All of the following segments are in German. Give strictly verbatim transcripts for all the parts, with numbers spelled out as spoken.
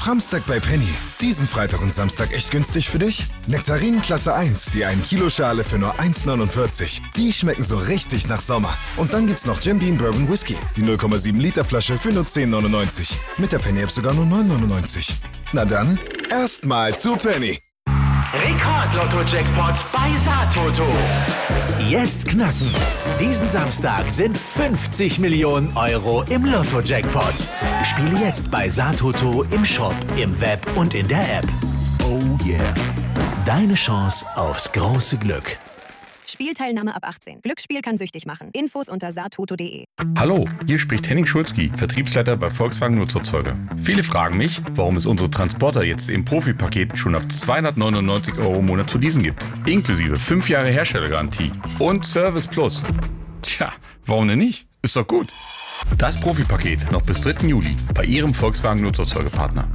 Framstag bei Penny. Diesen Freitag und Samstag echt günstig für dich? Nektarinen Klasse eins, die ein Kilo Schale für nur eins neunundvierzig. Die schmecken so richtig nach Sommer. Und dann gibt's noch Jim Beam Bourbon Whisky, die null Komma sieben Liter Flasche für nur zehn neunundneunzig. Mit der Penny-App sogar nur neun neunundneunzig. Na dann, erstmal zu Penny. Rekord-Lotto-Jackpot bei Satoto. Jetzt knacken. Diesen Samstag sind fünfzig Millionen Euro im Lotto-Jackpot. Spiele jetzt bei Satoto im Shop, im Web und in der App. Oh yeah. Deine Chance aufs große Glück. Spielteilnahme ab achtzehn. Glücksspiel kann süchtig machen. Infos unter satoto punkt de. Hallo, hier spricht Henning Schulzki, Vertriebsleiter bei Volkswagen Nutzerzeuger. Viele fragen mich, warum es unsere Transporter jetzt im Profi-Paket schon ab zweihundertneunundneunzig Euro im Monat zu leasen gibt. Inklusive fünf Jahre Herstellergarantie und Service Plus. Tja, warum denn nicht? Ist doch gut. Das Profi-Paket noch bis dritten Juli bei Ihrem Volkswagen Nutzerzeugerpartner.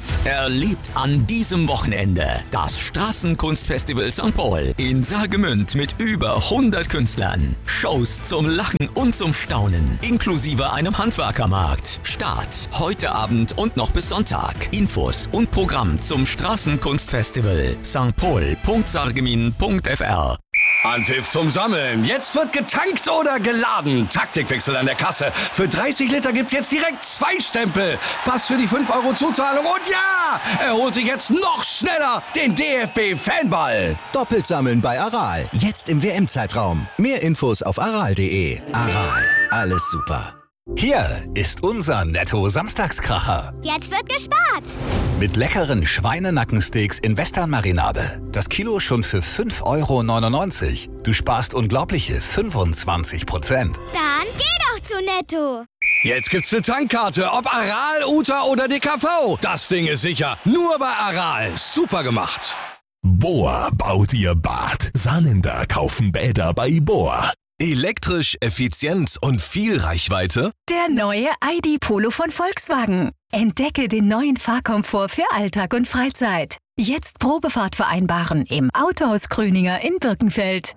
Erlebt an diesem Wochenende das Straßenkunstfestival Sankt Paul in Saargemünd mit über hundert Künstlern. Shows zum Lachen und zum Staunen, inklusive einem Handwerkermarkt. Start heute Abend und noch bis Sonntag. Infos und Programm zum Straßenkunstfestival sanktpaul punkt sargemin punkt f r. Anpfiff zum Sammeln. Jetzt wird getankt oder geladen. Taktikwechsel an der Kasse. Für dreißig Liter gibt's jetzt direkt zwei Stempel. Pass für die fünf Euro Zuzahlung. Und ja, er holt sich jetzt noch schneller den D F B-Fanball. Doppelt sammeln bei Aral. Jetzt im W M-Zeitraum. Mehr Infos auf aral punkt de. Aral. Alles super. Hier ist unser Netto-Samstagskracher. Jetzt wird gespart. Mit leckeren Schweinenackensteaks in Western-Marinade. Das Kilo schon für fünf Euro neunundneunzig. Du sparst unglaubliche fünfundzwanzig Prozent. Dann geh doch zu Netto. Jetzt gibt's eine Tankkarte, ob Aral, Uta oder D K V. Das Ding ist sicher. Nur bei Aral. Super gemacht. Bohr baut ihr Bad. Saarländer kaufen Bäder bei Bohr. Elektrisch, effizient und viel Reichweite? Der neue I D Polo von Volkswagen. Entdecke den neuen Fahrkomfort für Alltag und Freizeit. Jetzt Probefahrt vereinbaren im Autohaus Gröninger in Birkenfeld.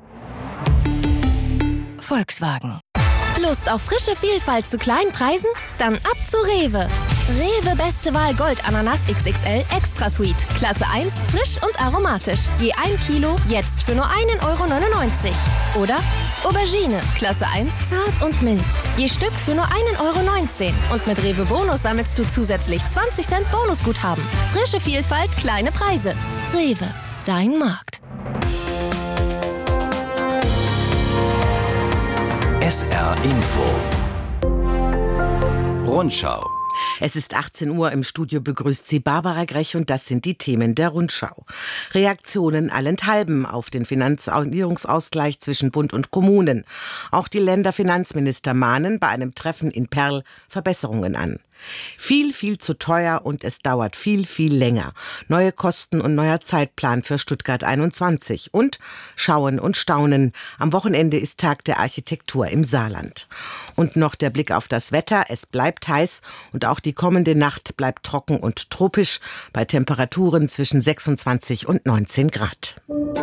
Volkswagen. Lust auf frische Vielfalt zu kleinen Preisen? Dann ab zu Rewe. Rewe Beste Wahl Gold Ananas X X L Extra Sweet. Klasse eins, frisch und aromatisch. Je ein Kilo, jetzt für nur einen Euro neunundneunzig. Oder Aubergine, Klasse eins, zart und mild. Je Stück für nur einen Euro neunzehn. Und mit Rewe Bonus sammelst du zusätzlich zwanzig Cent Bonusguthaben. Frische Vielfalt, kleine Preise. Rewe, dein Markt. S R Info. Rundschau. Es ist achtzehn Uhr, im Studio begrüßt Sie Barbara Grech und das sind die Themen der Rundschau. Reaktionen allenthalben auf den Finanzierungsausgleich zwischen Bund und Kommunen. Auch die Länderfinanzminister mahnen bei einem Treffen in Perl Verbesserungen an. Viel, viel zu teuer und es dauert viel, viel länger. Neue Kosten und neuer Zeitplan für Stuttgart einundzwanzig. Und Schauen und Staunen. Am Wochenende ist Tag der Architektur im Saarland. Und noch der Blick auf das Wetter. Es bleibt heiß und auch die kommende Nacht bleibt trocken und tropisch bei Temperaturen zwischen sechsundzwanzig und neunzehn Grad.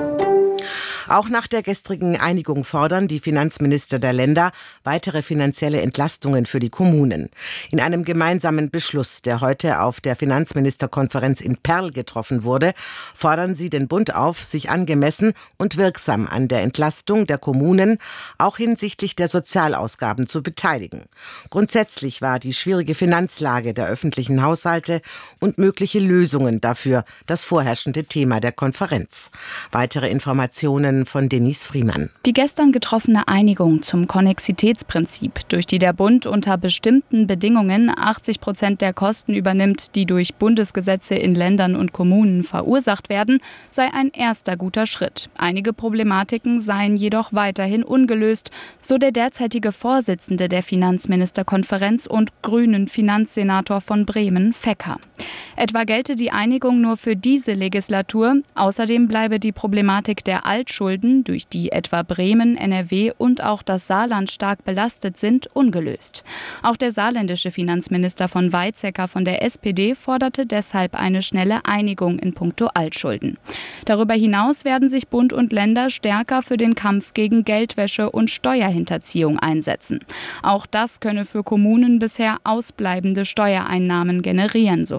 Auch nach der gestrigen Einigung fordern die Finanzminister der Länder weitere finanzielle Entlastungen für die Kommunen. In einem gemeinsamen Beschluss, der heute auf der Finanzministerkonferenz in Perl getroffen wurde, fordern sie den Bund auf, sich angemessen und wirksam an der Entlastung der Kommunen, auch hinsichtlich der Sozialausgaben, zu beteiligen. Grundsätzlich war die schwierige Finanzlage der öffentlichen Haushalte und mögliche Lösungen dafür das vorherrschende Thema der Konferenz. Weitere Informationen von Denise Friemann. Die gestern getroffene Einigung zum Konnexitätsprinzip, durch die der Bund unter bestimmten Bedingungen achtzig Prozent der Kosten übernimmt, die durch Bundesgesetze in Ländern und Kommunen verursacht werden, sei ein erster guter Schritt. Einige Problematiken seien jedoch weiterhin ungelöst, so der derzeitige Vorsitzende der Finanzministerkonferenz und grünen Finanzsenator von Bremen, Fecker. Etwa gelte die Einigung nur für diese Legislatur. Außerdem bleibe die Problematik der Altschulden, durch die etwa Bremen, N R W und auch das Saarland stark belastet sind, ungelöst. Auch der saarländische Finanzminister von Weizsäcker von der S P D forderte deshalb eine schnelle Einigung in puncto Altschulden. Darüber hinaus werden sich Bund und Länder stärker für den Kampf gegen Geldwäsche und Steuerhinterziehung einsetzen. Auch das könne für Kommunen bisher ausbleibende Steuereinnahmen generieren, so Fecker.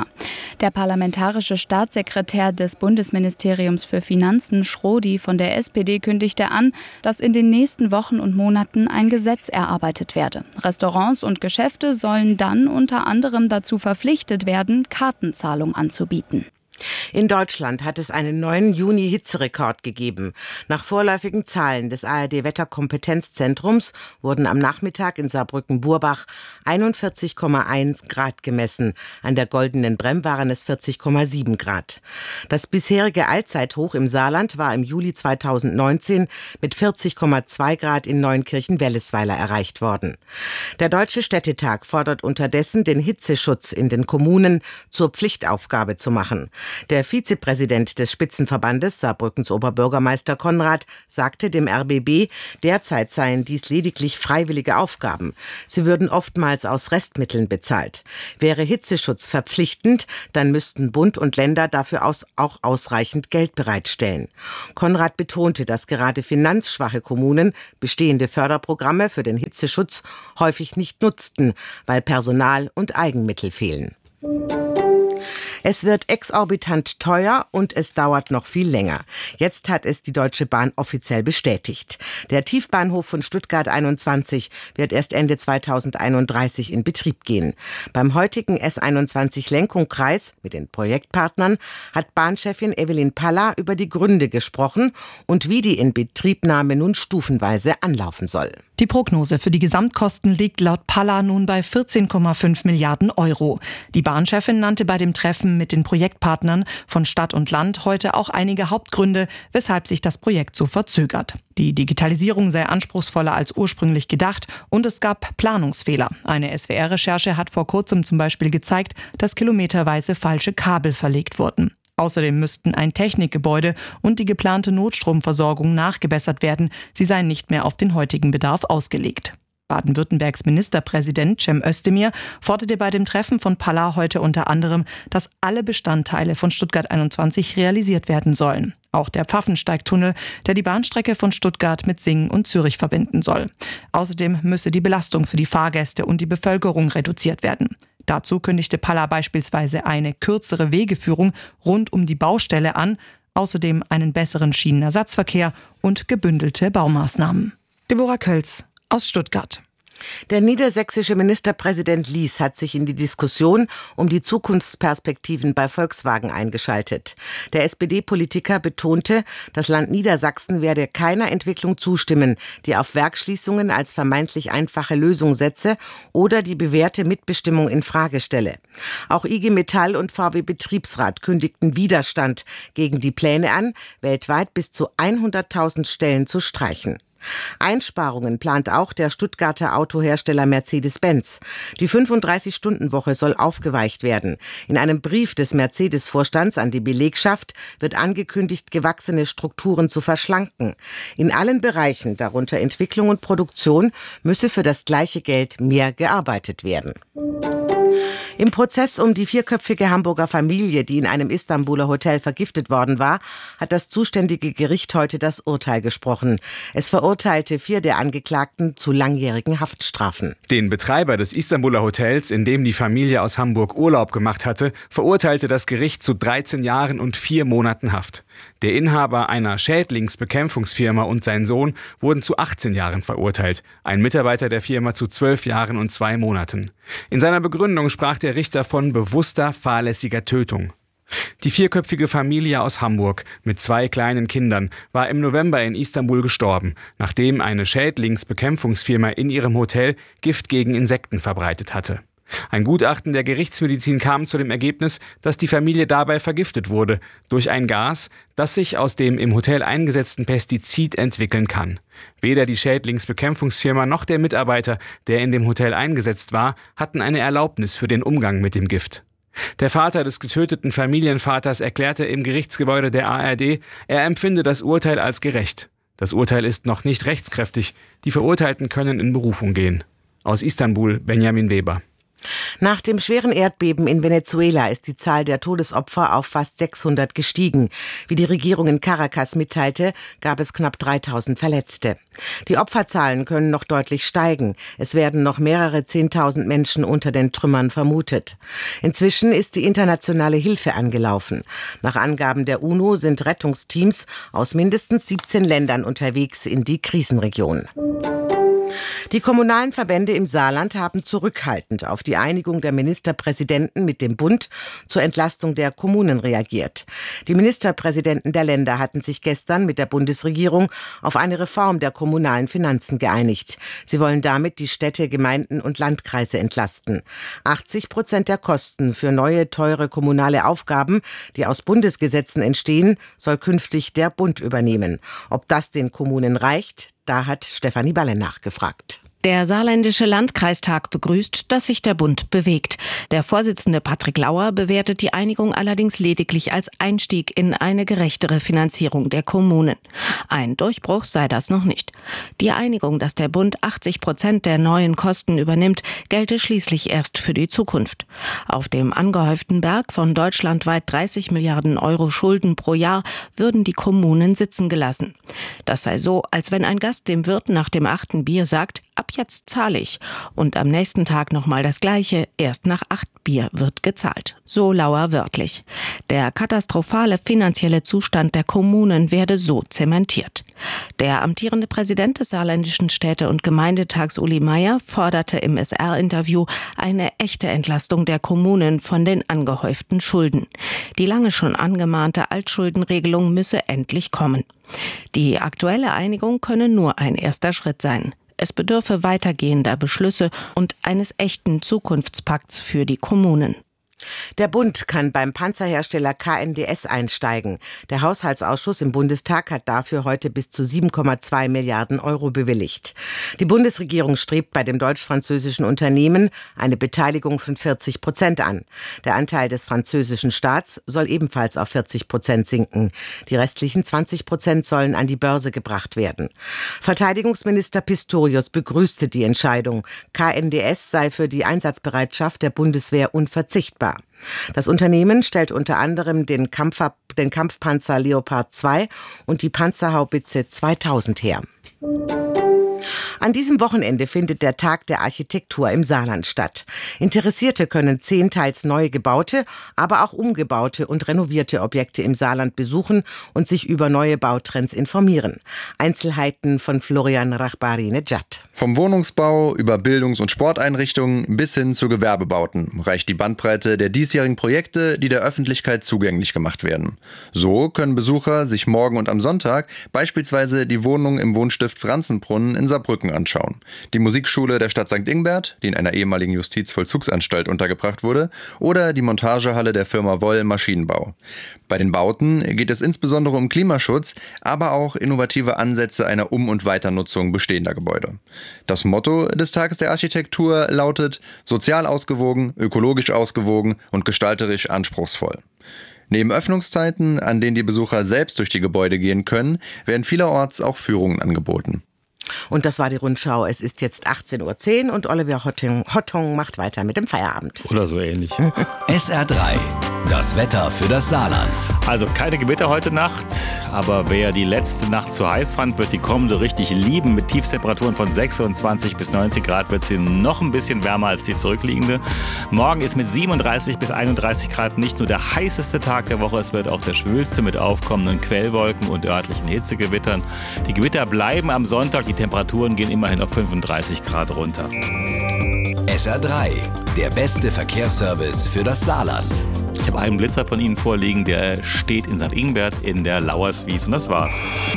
Der parlamentarische Staatssekretär des Bundesministeriums für Finanzen, Schrodi von der S P D, kündigte an, dass in den nächsten Wochen und Monaten ein Gesetz erarbeitet werde. Restaurants und Geschäfte sollen dann unter anderem dazu verpflichtet werden, Kartenzahlung anzubieten. In Deutschland hat es einen neuen Juni-Hitzerekord gegeben. Nach vorläufigen Zahlen des A R D-Wetterkompetenzzentrums wurden am Nachmittag in Saarbrücken-Burbach einundvierzig Komma eins Grad gemessen. An der Goldenen Brem waren es vierzig Komma sieben Grad. Das bisherige Allzeithoch im Saarland war im Juli zweitausendneunzehn mit vierzig Komma zwei Grad in Neunkirchen-Wellesweiler erreicht worden. Der Deutsche Städtetag fordert unterdessen, den Hitzeschutz in den Kommunen zur Pflichtaufgabe zu machen. Der Vizepräsident des Spitzenverbandes, Saarbrückens Oberbürgermeister Konrad, sagte dem R B B, derzeit seien dies lediglich freiwillige Aufgaben. Sie würden oftmals aus Restmitteln bezahlt. Wäre Hitzeschutz verpflichtend, dann müssten Bund und Länder dafür aus, auch ausreichend Geld bereitstellen. Konrad betonte, dass gerade finanzschwache Kommunen bestehende Förderprogramme für den Hitzeschutz häufig nicht nutzten, weil Personal und Eigenmittel fehlen. Es wird exorbitant teuer und es dauert noch viel länger. Jetzt hat es die Deutsche Bahn offiziell bestätigt. Der Tiefbahnhof von Stuttgart einundzwanzig wird erst Ende zweitausendeinunddreißig in Betrieb gehen. Beim heutigen S einundzwanzig Lenkungskreis mit den Projektpartnern hat Bahnchefin Evelyn Palla über die Gründe gesprochen und wie die Inbetriebnahme nun stufenweise anlaufen soll. Die Prognose für die Gesamtkosten liegt laut Palla nun bei vierzehn Komma fünf Milliarden Euro. Die Bahnchefin nannte bei dem Treffen mit den Projektpartnern von Stadt und Land heute auch einige Hauptgründe, weshalb sich das Projekt so verzögert. Die Digitalisierung sei anspruchsvoller als ursprünglich gedacht und es gab Planungsfehler. Eine S W R-Recherche hat vor kurzem zum Beispiel gezeigt, dass kilometerweise falsche Kabel verlegt wurden. Außerdem müssten ein Technikgebäude und die geplante Notstromversorgung nachgebessert werden. Sie seien nicht mehr auf den heutigen Bedarf ausgelegt. Baden-Württembergs Ministerpräsident Cem Özdemir forderte bei dem Treffen von Palla heute unter anderem, dass alle Bestandteile von Stuttgart einundzwanzig realisiert werden sollen. Auch der Pfaffensteigtunnel, der die Bahnstrecke von Stuttgart mit Singen und Zürich verbinden soll. Außerdem müsse die Belastung für die Fahrgäste und die Bevölkerung reduziert werden. Dazu kündigte Palla beispielsweise eine kürzere Wegeführung rund um die Baustelle an, außerdem einen besseren Schienenersatzverkehr und gebündelte Baumaßnahmen. Deborah Kölz aus Stuttgart. Der niedersächsische Ministerpräsident Lies hat sich in die Diskussion um die Zukunftsperspektiven bei Volkswagen eingeschaltet. Der S P D-Politiker betonte, das Land Niedersachsen werde keiner Entwicklung zustimmen, die auf Werksschließungen als vermeintlich einfache Lösung setze oder die bewährte Mitbestimmung in Frage stelle. Auch I G Metall und V W-Betriebsrat kündigten Widerstand gegen die Pläne an, weltweit bis zu hunderttausend Stellen zu streichen. Einsparungen plant auch der Stuttgarter Autohersteller Mercedes-Benz. Die fünfunddreißig-Stunden-Woche soll aufgeweicht werden. In einem Brief des Mercedes-Vorstands an die Belegschaft wird angekündigt, gewachsene Strukturen zu verschlanken. In allen Bereichen, darunter Entwicklung und Produktion, müsse für das gleiche Geld mehr gearbeitet werden. Im Prozess um die vierköpfige Hamburger Familie, die in einem Istanbuler Hotel vergiftet worden war, hat das zuständige Gericht heute das Urteil gesprochen. Es verurteilte vier der Angeklagten zu langjährigen Haftstrafen. Den Betreiber des Istanbuler Hotels, in dem die Familie aus Hamburg Urlaub gemacht hatte, verurteilte das Gericht zu dreizehn Jahren und vier Monaten Haft. Der Inhaber einer Schädlingsbekämpfungsfirma und sein Sohn wurden zu achtzehn Jahren verurteilt, ein Mitarbeiter der Firma zu zwölf Jahren und zwei Monaten. In seiner Begründung sprach der Richter von bewusster, fahrlässiger Tötung. Die vierköpfige Familie aus Hamburg mit zwei kleinen Kindern war im November in Istanbul gestorben, nachdem eine Schädlingsbekämpfungsfirma in ihrem Hotel Gift gegen Insekten verbreitet hatte. Ein Gutachten der Gerichtsmedizin kam zu dem Ergebnis, dass die Familie dabei vergiftet wurde durch ein Gas, das sich aus dem im Hotel eingesetzten Pestizid entwickeln kann. Weder die Schädlingsbekämpfungsfirma noch der Mitarbeiter, der in dem Hotel eingesetzt war, hatten eine Erlaubnis für den Umgang mit dem Gift. Der Vater des getöteten Familienvaters erklärte im Gerichtsgebäude der A R D, er empfinde das Urteil als gerecht. Das Urteil ist noch nicht rechtskräftig. Die Verurteilten können in Berufung gehen. Aus Istanbul, Benjamin Weber. Nach dem schweren Erdbeben in Venezuela ist die Zahl der Todesopfer auf fast sechshundert gestiegen. Wie die Regierung in Caracas mitteilte, gab es knapp dreitausend Verletzte. Die Opferzahlen können noch deutlich steigen. Es werden noch mehrere Zehntausend Menschen unter den Trümmern vermutet. Inzwischen ist die internationale Hilfe angelaufen. Nach Angaben der UNO sind Rettungsteams aus mindestens siebzehn Ländern unterwegs in die Krisenregion. Die kommunalen Verbände im Saarland haben zurückhaltend auf die Einigung der Ministerpräsidenten mit dem Bund zur Entlastung der Kommunen reagiert. Die Ministerpräsidenten der Länder hatten sich gestern mit der Bundesregierung auf eine Reform der kommunalen Finanzen geeinigt. Sie wollen damit die Städte, Gemeinden und Landkreise entlasten. achtzig Prozent der Kosten für neue, teure kommunale Aufgaben, die aus Bundesgesetzen entstehen, soll künftig der Bund übernehmen. Ob das den Kommunen reicht, da hat Stefanie Balle nachgefragt. Der saarländische Landkreistag begrüßt, dass sich der Bund bewegt. Der Vorsitzende Patrick Lauer bewertet die Einigung allerdings lediglich als Einstieg in eine gerechtere Finanzierung der Kommunen. Ein Durchbruch sei das noch nicht. Die Einigung, dass der Bund achtzig Prozent der neuen Kosten übernimmt, gelte schließlich erst für die Zukunft. Auf dem angehäuften Berg von deutschlandweit dreißig Milliarden Euro Schulden pro Jahr würden die Kommunen sitzen gelassen. Das sei so, als wenn ein Gast dem Wirt nach dem achten Bier sagt, ab jetzt zahle ich. Und am nächsten Tag nochmal das Gleiche. Erst nach acht Bier wird gezahlt. So Lauer wörtlich. Der katastrophale finanzielle Zustand der Kommunen werde so zementiert. Der amtierende Präsident des saarländischen Städte- und Gemeindetags Uli Meier forderte im S R-Interview eine echte Entlastung der Kommunen von den angehäuften Schulden. Die lange schon angemahnte Altschuldenregelung müsse endlich kommen. Die aktuelle Einigung könne nur ein erster Schritt sein. Es bedürfe weitergehender Beschlüsse und eines echten Zukunftspakts für die Kommunen. Der Bund kann beim Panzerhersteller K N D S einsteigen. Der Haushaltsausschuss im Bundestag hat dafür heute bis zu sieben Komma zwei Milliarden Euro bewilligt. Die Bundesregierung strebt bei dem deutsch-französischen Unternehmen eine Beteiligung von vierzig Prozent an. Der Anteil des französischen Staats soll ebenfalls auf vierzig Prozent sinken. Die restlichen zwanzig Prozent sollen an die Börse gebracht werden. Verteidigungsminister Pistorius begrüßte die Entscheidung. K N D S sei für die Einsatzbereitschaft der Bundeswehr unverzichtbar. Das Unternehmen stellt unter anderem den, Kampf, den Kampfpanzer Leopard zwei und die Panzerhaubitze zweitausend her. An diesem Wochenende findet der Tag der Architektur im Saarland statt. Interessierte können zehn teils neu gebaute, aber auch umgebaute und renovierte Objekte im Saarland besuchen und sich über neue Bautrends informieren. Einzelheiten von Florian Rachbari-Nejad. Vom Wohnungsbau über Bildungs- und Sporteinrichtungen bis hin zu Gewerbebauten reicht die Bandbreite der diesjährigen Projekte, die der Öffentlichkeit zugänglich gemacht werden. So können Besucher sich morgen und am Sonntag beispielsweise die Wohnung im Wohnstift Franzenbrunnen in Saarbrücken anschauen. Die Musikschule der Stadt Sankt Ingbert, die in einer ehemaligen Justizvollzugsanstalt untergebracht wurde, oder die Montagehalle der Firma Woll Maschinenbau. Bei den Bauten geht es insbesondere um Klimaschutz, aber auch innovative Ansätze einer Um- und Weiternutzung bestehender Gebäude. Das Motto des Tages der Architektur lautet: sozial ausgewogen, ökologisch ausgewogen und gestalterisch anspruchsvoll. Neben Öffnungszeiten, an denen die Besucher selbst durch die Gebäude gehen können, werden vielerorts auch Führungen angeboten. Und das war die Rundschau. Es ist jetzt achtzehn Uhr zehn und Oliver Hottong, Hottong macht weiter mit dem Feierabend. Oder so ähnlich. S R drei, das Wetter für das Saarland. Also keine Gewitter heute Nacht, aber wer die letzte Nacht zu heiß fand, wird die kommende richtig lieben. Mit Tiefstemperaturen von sechsundzwanzig bis neunzig Grad wird sie noch ein bisschen wärmer als die zurückliegende. Morgen ist mit siebenunddreißig bis einunddreißig Grad nicht nur der heißeste Tag der Woche, es wird auch der schwülste mit aufkommenden Quellwolken und örtlichen Hitzegewittern. Die Gewitter bleiben am Sonntag, die Temperaturen gehen immerhin auf fünfunddreißig Grad runter. S R drei, der beste Verkehrsservice für das Saarland. Ich habe einen Blitzer von Ihnen vorliegen, der steht in Sankt Ingbert in der Lauerswies und das war's.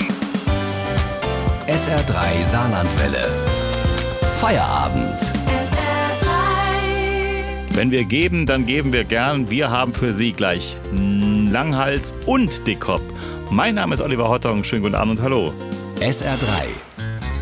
S R drei Saarlandwelle. Feierabend. S R drei. Wenn wir geben, dann geben wir gern. Wir haben für Sie gleich Langhals und Dickkopf. Mein Name ist Oliver Hottong. Schönen guten Abend und hallo. S R drei.